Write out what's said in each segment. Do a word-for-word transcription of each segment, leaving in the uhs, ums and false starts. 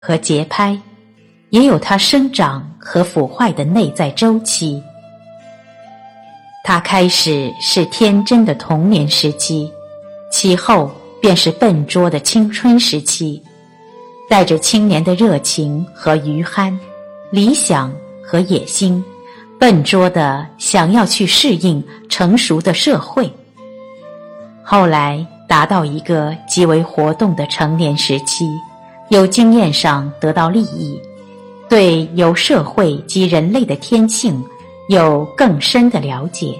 和节拍，也有它生长和腐坏的内在周期。它开始是天真的童年时期，其后便是笨拙的青春时期，带着青年的热情和余憨，理想和野心，笨拙地想要去适应成熟的社会。后来达到一个极为活动的成年时期，由经验上得到利益，对由社会及人类的天性有更深的了解。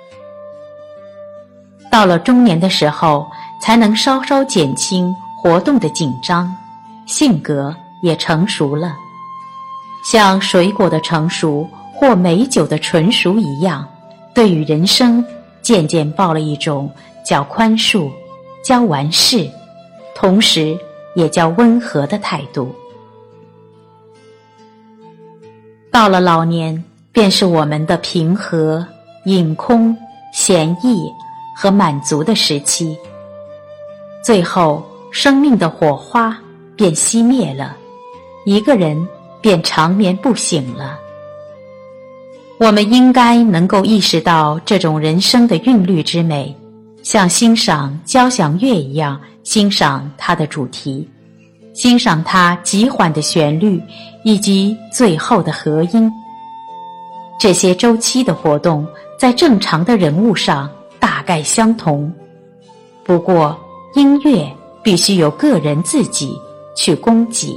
到了中年的时候，才能稍稍减轻活动的紧张，性格也成熟了，像水果的成熟或美酒的纯熟一样，对于人生渐渐抱了一种较宽恕、较完事，同时也较温和的态度。到了老年，便是我们的平和、隐空、闲逸和满足的时期，最后生命的火花便熄灭了，一个人便长眠不醒了。我们应该能够意识到这种人生的韵律之美，像欣赏交响乐一样欣赏它的主题，欣赏它极缓的旋律以及最后的和音。这些周期的活动在正常的人物上大概相同，不过音乐必须由个人自己去供给。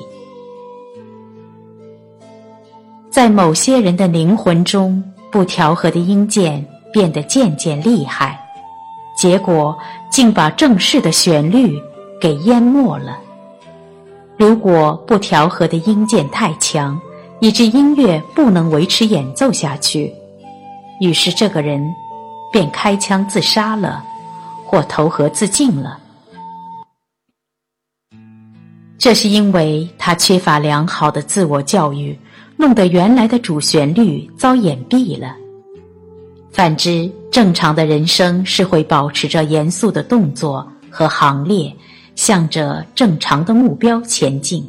在某些人的灵魂中，不调和的音键变得渐渐厉害，结果竟把正式的旋律给淹没了。如果不调和的音键太强，以致音乐不能维持演奏下去，于是这个人便开枪自杀了，或投河自尽了。这是因为他缺乏良好的自我教育，弄得原来的主旋律遭掩蔽了。反之，正常的人生是会保持着严肃的动作和行列，向着正常的目标前进。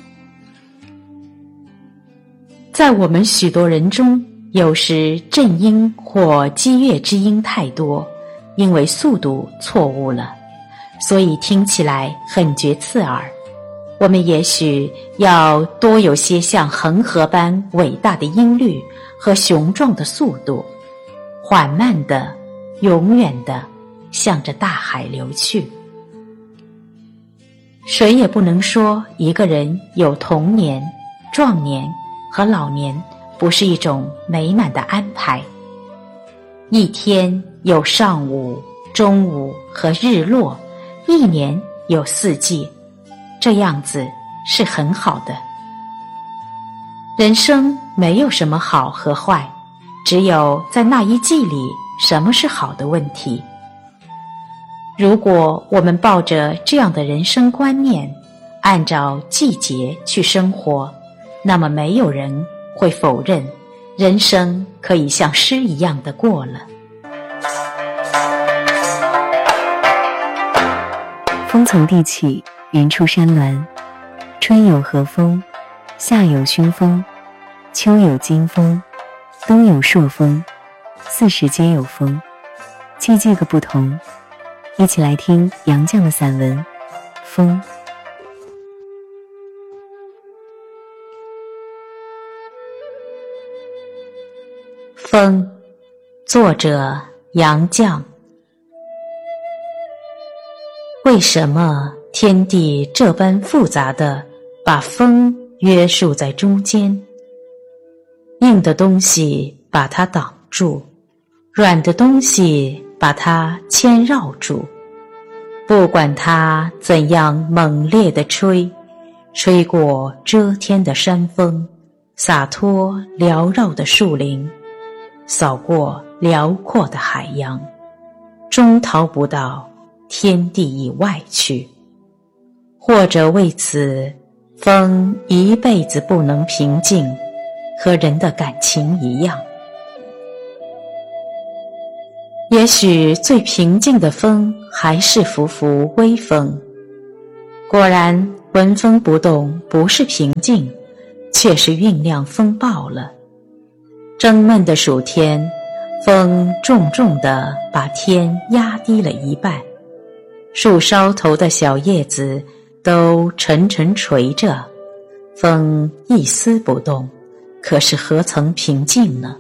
在我们许多人中，有时震音或激越之音太多，因为速度错误了，所以听起来很觉刺耳。我们也许要多有些像恒河般伟大的音律和雄壮的速度，缓慢的、永远的向着大海流去。谁也不能说一个人有童年、壮年和老年不是一种美满的安排。一天有上午、中午和日落，一年有四季，这样子是很好的。人生没有什么好和坏，只有在那一季里什么是好的问题。如果我们抱着这样的人生观念，按照季节去生活，那么没有人会否认人生可以像诗一样的过了。 风从地起，云出山峦，春有和风，夏有熏风，秋有金风，冬有朔风，四时皆有风，季季个不同。一起来听杨绛的散文《风》。 风，作者杨绛。为什么天地这般复杂地把风约束在中间？硬的东西把它挡住，软的东西把它牵绕住。不管它怎样猛烈地吹，吹过遮天的山峰，洒脱缭绕的树林，扫过辽阔的海洋，终逃不到天地以外去。或者为此，风一辈子不能平静，和人的感情一样。也许最平静的风还是拂拂微风。果然， 纹风不动不是平静，却是酝酿风暴了。蒸闷的暑天，风重重地把天压低了一半，树梢头的小叶子都沉沉垂着，风一丝不动，可是何曾平静呢？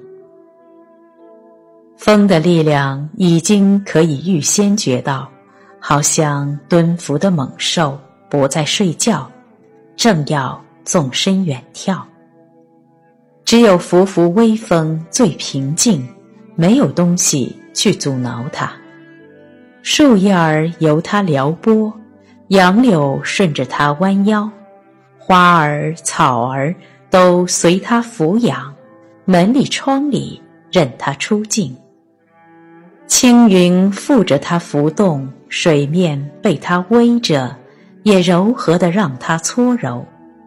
风的力量已经可以预先觉到，好像蹲伏的猛兽不再睡觉，正要纵身远跳。只有拂拂微风最平静，没有东西去阻挠它。树叶儿由它撩拨，杨柳顺着它弯腰，花儿草儿都随它抚养，门里窗里任它出镜。青云附着它浮动，水面被它偎着，也柔和地让它搓揉。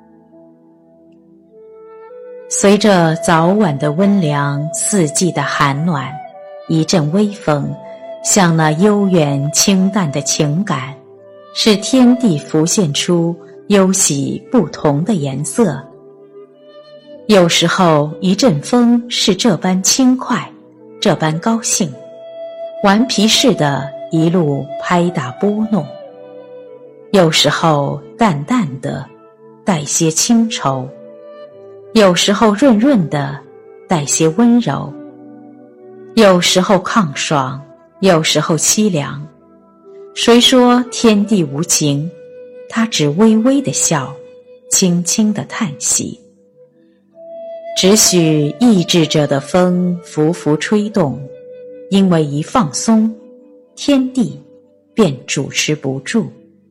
随着早晚的温凉，四季的寒暖，一阵微风，像那悠远清淡的情感，使天地浮现出忧喜不同的颜色。有时候一阵风是这般轻快，这般高兴，顽皮似的一路拍打拨弄；有时候淡淡的，带些清愁；有时候润润的，带些温柔；有时候抗爽，有时候凄凉。谁说天地无情？他只微微地笑，轻轻地叹息。只许抑制着的风拂拂吹动，因为一放松，天地便主持不住。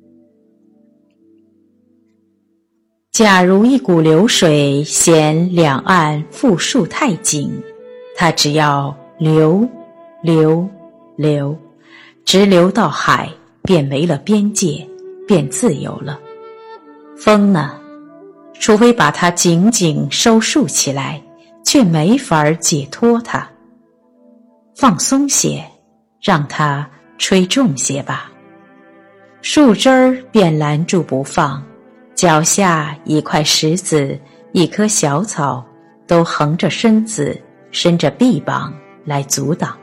假如一股流水嫌两岸富庶太紧，它只要流流流，直流到海，便没了边界，便自由了。风呢，除非把它紧紧收束起来，却没法解脱它。放松些，让它吹重些吧。树枝儿便拦住不放，脚下一块石子，一棵小草，都横着身子，伸着臂膀来阻挡。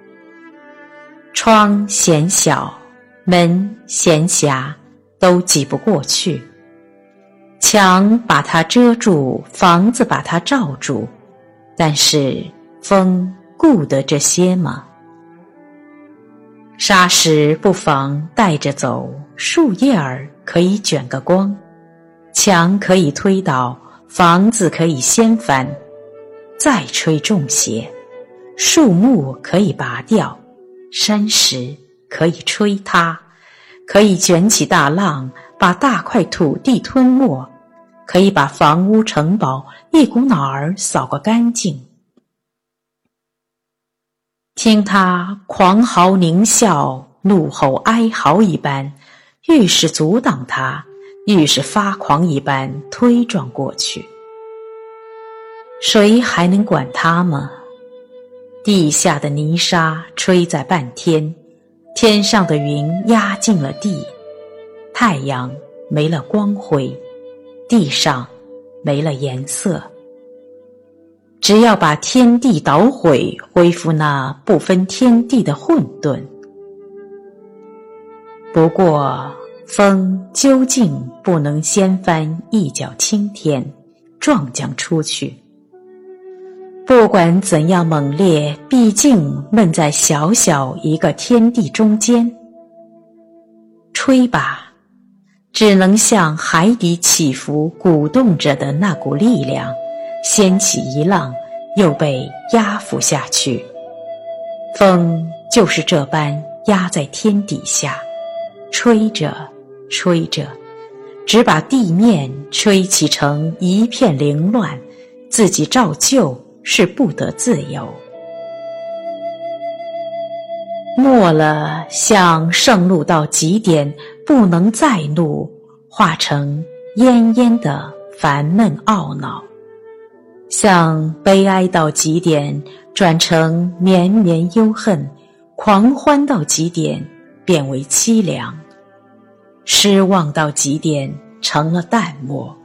窗嫌小，门嫌狭，都挤不过去。墙把它遮住，房子把它罩住，但是风顾得这些吗？沙石不妨带着走，树叶儿可以卷个光，墙可以推倒，房子可以掀翻。再吹重些，树木可以拔掉，山石可以吹塌，可以卷起大浪，把大块土地吞没，可以把房屋城堡一股脑儿扫个干净。听他狂嚎狞笑，怒吼哀嚎一般，愈是阻挡他，愈是发狂一般推撞过去。谁还能管他吗？地下的泥沙吹在半天，天上的云压进了地，太阳没了光辉，地上没了颜色。只要把天地捣毁，恢复那不分天地的混沌。不过风究竟不能掀翻一角青天，撞将出去。不管怎样猛烈，毕竟闷在小小一个天地中间。吹吧，只能像海底起伏鼓动着的那股力量，掀起一浪，又被压伏下去。风就是这般压在天底下，吹着吹着，只把地面吹起成一片凌乱，自己照旧是不得自由。没了像盛怒到极点，不能再怒，化成奄奄的烦闷懊恼；像悲哀到极点，转成绵绵忧恨；狂欢到极点，变为凄凉；失望到极点， 成了淡漠。